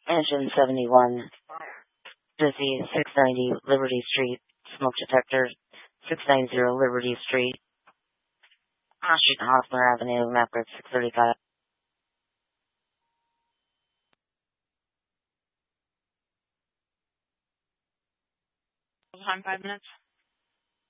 Engine 71, busy 690 Liberty Street, smoke detector 690 Liberty Street, Washington Hosmer Avenue, map grid 635. Time 5 minutes.